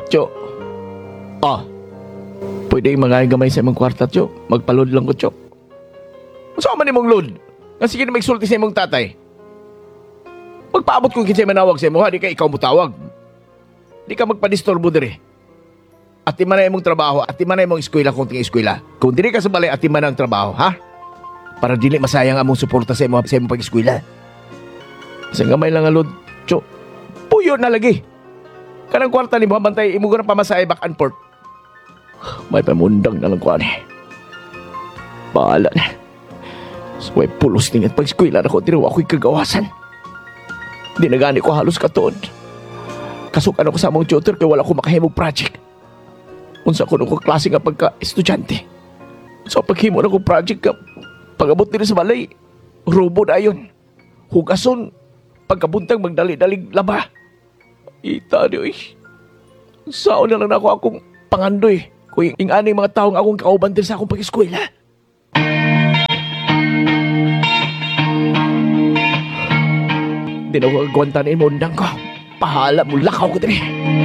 Cho. Ah. Pwede mga gamay sa imong kwarta, Cho. Magpaload lang ko, Cho. Masa man imong load? Nga sige na magsulti sa imong tatay. Magpaabot kung kinsay manawag sa imo, ha? Di ka ikaw mo tawag. Di ka magpadistorbo dire. At man na imong trabaho, at man na imong eskwela kung ting eskwela. Kung dili ka sa balay, at man na ang trabaho, ha? Para dili masayang among suporta sa imong pag-eskwela. Sa gamay lang ang load, Cho. Puyo na lagi. Kanang kwarta ni mo, bantay, imo ko na pamasahe back and forth. May pamundang na lang ko, ani. Bahala na. So, may pulos din at pag-eskwela na ko, tiro ako'y kagawasan. Di na gani ko halos katuod. Kasukan ako sa among tutor kaya wala ko makahimog project. Unsa ko nung klase nga pagka-estudyante. So paghimo na ko project ka, pag-abot nila sa balay, robo na yun. Hugason, pagkabuntang magdali-dalig laba. Ita di, oy. Saan na lang ako akong pangandoy. Kung yung anay mga taong akong kauban din sa akong pag-eskwela. Di na ko agwantanin mo undang ko. Pahala mo lakaw ko din.